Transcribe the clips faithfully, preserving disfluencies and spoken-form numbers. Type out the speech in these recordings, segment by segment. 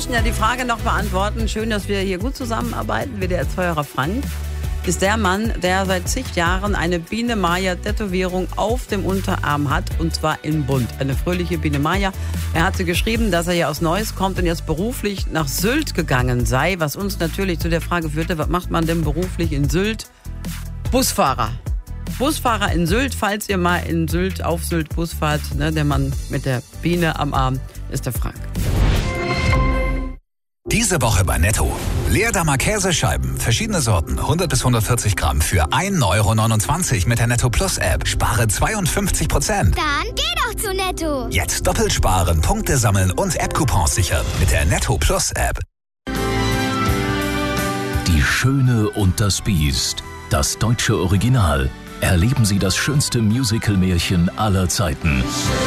müssen ja die Frage noch beantworten. Schön, dass wir hier gut zusammenarbeiten. W D R zwei-Hörer Frank ist der Mann, der seit zig Jahren eine Biene Maya-Tätowierung auf dem Unterarm hat, und zwar in bunt. Eine fröhliche Biene Maya. Er hatte geschrieben, dass er ja aus Neuss kommt und jetzt beruflich nach Sylt gegangen sei, was uns natürlich zu der Frage führte, was macht man denn beruflich in Sylt? Busfahrer. Busfahrer in Sylt, falls ihr mal in Sylt, auf Sylt Bus fahrt, ne, der Mann mit der Biene am Arm ist der Frank. Diese Woche bei Netto. Leerdammer Käsescheiben, verschiedene Sorten, hundert bis hundertvierzig Gramm für ein Euro neunundzwanzig mit der Netto Plus App. Spare zweiundfünfzig Prozent. Dann geh doch zu Netto. Jetzt doppelt sparen, Punkte sammeln und App-Coupons sichern mit der Netto Plus App. Die Schöne und das Biest. Das deutsche Original. Erleben Sie das schönste Musical-Märchen aller Zeiten.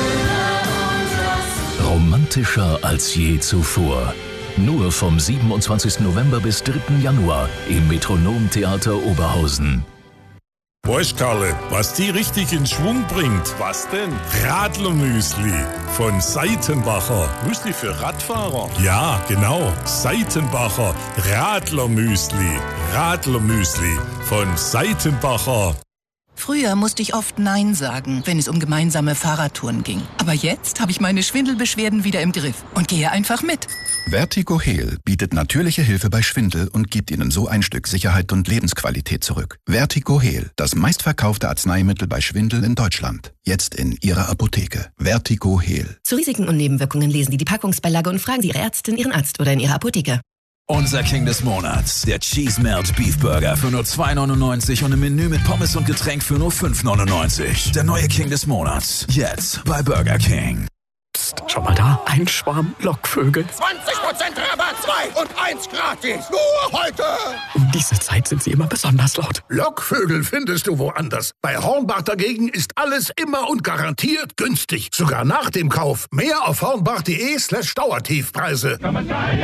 Romantischer als je zuvor. Nur vom siebenundzwanzigsten November bis dritten Januar im Metronom-Theater Oberhausen. Weißt, Karle, was die richtig in Schwung bringt? Was denn? Radlermüsli von Seitenbacher. Müsli für Radfahrer? Ja, genau. Seitenbacher Radlermüsli. Radlermüsli von Seitenbacher. Früher musste ich oft Nein sagen, wenn es um gemeinsame Fahrradtouren ging. Aber jetzt habe ich meine Schwindelbeschwerden wieder im Griff und gehe einfach mit. Vertigo-Heal bietet natürliche Hilfe bei Schwindel und gibt Ihnen so ein Stück Sicherheit und Lebensqualität zurück. Vertigo-Heal, das meistverkaufte Arzneimittel bei Schwindel in Deutschland. Jetzt in Ihrer Apotheke. Vertigo-Heal. Zu Risiken und Nebenwirkungen lesen Sie die Packungsbeilage und fragen Sie Ihre Ärztin, Ihren Arzt oder in Ihrer Apotheke. Unser King des Monats, der Cheese Melt Beef Burger für nur zwei neunundneunzig und ein Menü mit Pommes und Getränk für nur fünf neunundneunzig. Der neue King des Monats, jetzt bei Burger King. Psst, schau mal da, ein Schwarm Lockvögel. zwanzig Prozent Rabatt, zwei und eins gratis, nur heute. Um diese Zeit sind sie immer besonders laut. Lockvögel findest du woanders. Bei Hornbach dagegen ist alles immer und garantiert günstig. Sogar nach dem Kauf. Mehr auf hornbach.de slash Dauertiefpreise.